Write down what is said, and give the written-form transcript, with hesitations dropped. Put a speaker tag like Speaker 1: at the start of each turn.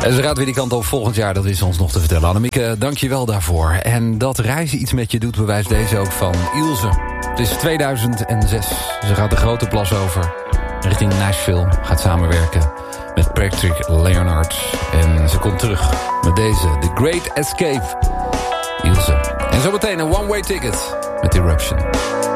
Speaker 1: En ze gaat weer die kant op volgend jaar, dat is ons nog te vertellen. Annemieke, dank je wel daarvoor. En dat reizen iets met je doet, bewijst deze ook van Ilse. Het is 2006. Ze gaat de Grote Plas over. Richting Nashville. Gaat samenwerken met Patrick Leonard. En ze komt terug met deze, The Great Escape. Ilse. En zometeen een one-way ticket met Eruption.